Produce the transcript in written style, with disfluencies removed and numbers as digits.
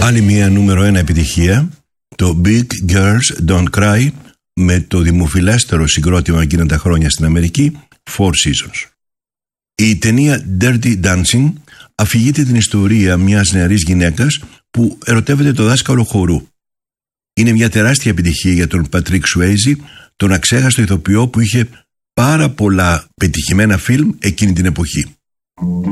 Άλλη μια νούμερο 1 επιτυχία, το Big Girls Don't Cry, με το δημοφιλέστερο συγκρότημα εκείνα τα χρόνια στην Αμερική, Four Seasons. Η ταινία Dirty Dancing αφηγείται την ιστορία μιας νεαρής γυναίκας που ερωτεύεται το δάσκαλο χορού. Είναι μια τεράστια επιτυχία για τον Patrick Swayze, τον αξέχαστο ηθοποιό που είχε πάρα πολλά πετυχημένα φιλμ εκείνη την εποχή.